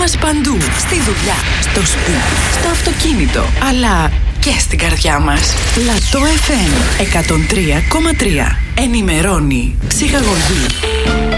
μας παντού. Στη δουλειά, στο σπίτι, στο αυτοκίνητο, αλλά και στην καρδιά μας. Λατό FM 103,3. Ενημερώνει, ψυχαγωγεί.